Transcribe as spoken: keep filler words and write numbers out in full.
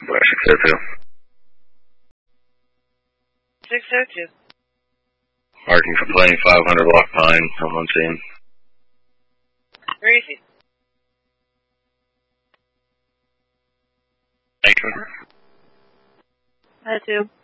Black six oh two. six oh two. Marking for plane five hundred block Pine, someone seen. Where is he? Thank you. I two.